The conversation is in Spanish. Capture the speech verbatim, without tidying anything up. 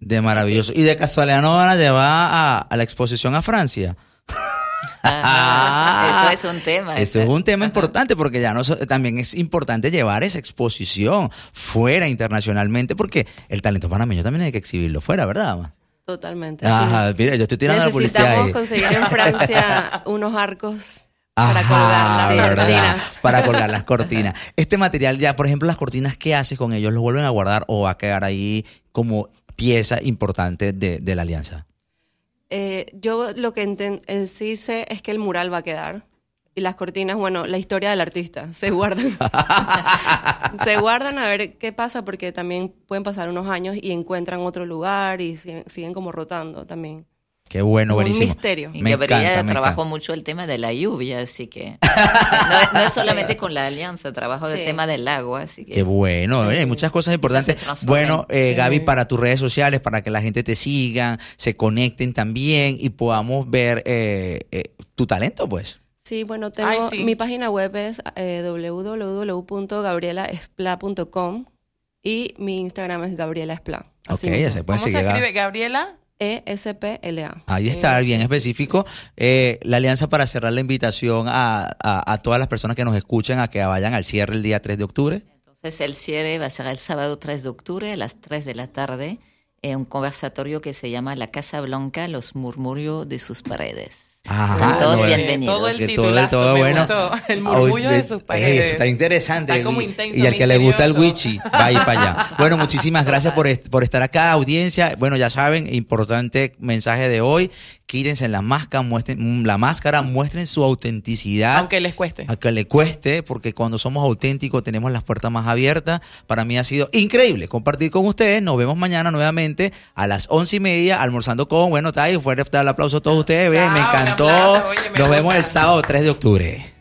De maravilloso. Y de casualidad no van a llevar a, a la exposición a Francia. Ah, eso es un tema. Eso es un tema importante porque ya no también es importante llevar esa exposición fuera internacionalmente porque el talento panameño también hay que exhibirlo fuera, ¿verdad, ma? Totalmente. Ajá, mira, yo estoy tirando la publicidad ahí. Necesitamos conseguir en Francia unos arcos Ajá, para colgar las ¿verdad? cortinas. Para colgar las cortinas. Este material ya, por ejemplo, las cortinas, ¿qué haces con ellos? ¿Los vuelven a guardar o va a quedar ahí como pieza importante de, de la alianza? Eh, yo lo que enten- eh, sí sé es que el mural va a quedar. Y las cortinas, bueno, la historia del artista, se guardan. Se guardan a ver qué pasa, porque también pueden pasar unos años y encuentran otro lugar y siguen, siguen como rotando también. Qué bueno, Como buenísimo. un misterio. Y Me Gabriela encanta, me trabajó encanta. mucho el tema de la lluvia, así que no, no es solamente con la alianza, trabajo del Sí. tema del agua, así que Qué bueno, eh, hay muchas cosas importantes. se transformen. Bueno, eh, Sí. Gaby, para tus redes sociales, para que la gente te siga, se conecten también y podamos ver eh, eh, tu talento, pues. Sí, bueno, tengo Ay, sí. mi página web es eh, doble u doble u doble u punto gabriela espla punto com y mi Instagram es Gabriela Espla. Ok, ya se pueden ¿Cómo se seguir. escribe, Gabriela? E S P L A. Ahí está, bien específico. Eh, la alianza para cerrar la invitación a, a, a todas las personas que nos escuchen a que vayan al cierre el día tres de octubre. entonces el cierre va a ser el sábado tres de octubre a las tres de la tarde en un conversatorio que se llama La Casa Blanca, los murmurios de sus paredes. Ajá, Todos no, bienvenidos. Todo el que titulazo, todo, todo me bueno. gustó. El murmullo Ay, de sus eh, paredes. Eso está interesante. Está como Y- intenso, y al que le gusta el misterioso. wichi, va a ir para allá. Bueno, muchísimas gracias por, est- por estar acá, audiencia. Bueno, ya saben, importante mensaje de hoy. Quítense la máscara, muestren la máscara, muestren su autenticidad. Aunque les cueste. A que le cueste, porque cuando somos auténticos tenemos las puertas más abiertas. Para mí ha sido increíble compartir con ustedes. Nos vemos mañana nuevamente a las once y media, almorzando con, bueno, Tai, fuerte el aplauso a todos ustedes. Ven, me Chao, un encantó. aplauso, oye, me Nos vemos gusta. el sábado tres de octubre.